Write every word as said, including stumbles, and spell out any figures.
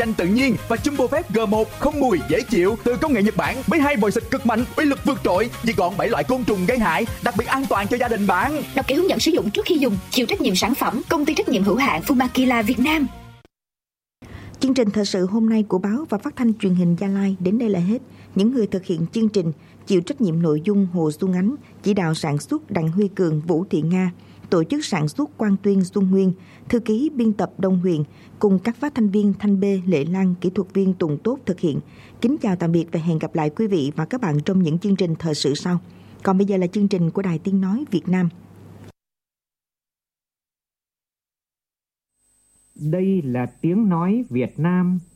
chanh tự nhiên và Jumbo Vet G một không mùi dễ chịu từ công nghệ Nhật Bản với hai vòi xịt cực mạnh, uy lực vượt trội, diệt gọn bảy loại côn trùng gây hại, đặc biệt an toàn cho gia đình bạn. Đọc kỹ hướng dẫn sử dụng trước khi dùng. Chịu trách nhiệm sản phẩm Công ty trách nhiệm hữu hạn Fumakila Việt Nam. Chương trình thời sự hôm nay của báo và phát thanh truyền hình Gia Lai đến đây là hết. Những người thực hiện chương trình chịu trách nhiệm nội dung Hồ Xuân Ánh, chỉ đạo sản xuất Đặng Huy Cường, Vũ Thị Nga, tổ chức sản xuất Quang Tuyên, Xuân Nguyên, thư ký biên tập Đông Huyền cùng các phát thanh viên Thanh Bê, Lệ Lan, kỹ thuật viên Tùng Tốt thực hiện. Kính chào tạm biệt và hẹn gặp lại quý vị và các bạn trong những chương trình thời sự sau. Còn bây giờ là chương trình của Đài Tiếng nói Việt Nam. Đây là Tiếng nói Việt Nam.